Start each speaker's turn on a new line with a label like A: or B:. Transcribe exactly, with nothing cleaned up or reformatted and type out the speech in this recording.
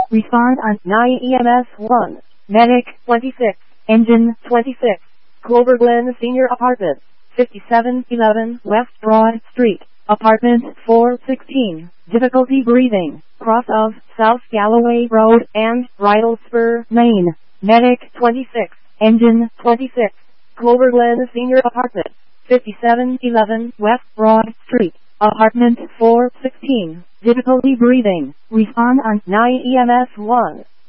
A: Respond on nine E M S one. Medic twenty-six. Engine twenty-six. Clover Glen Senior Apartment. fifty-seven eleven West Broad Street. Apartment four sixteen. Difficulty breathing. Cross of South Galloway Road and Bridle Spur, Maine. Medic twenty-six. Engine twenty-six. Clover Glen Senior Apartment. fifty-seven eleven West Broad Street. Apartment four sixteen. Difficulty breathing. Respond on nine E M S one.